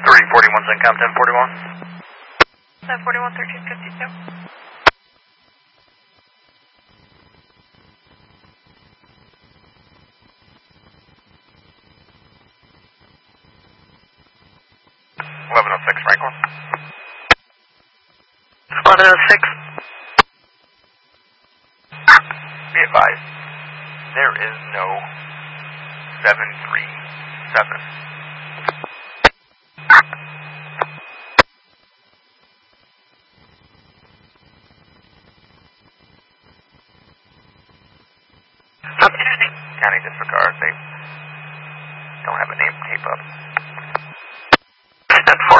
341's in Compton, 41. 41, 1352. Franklin. 1106. Be advised, there is no 737. County disregard, they don't have a name tape up.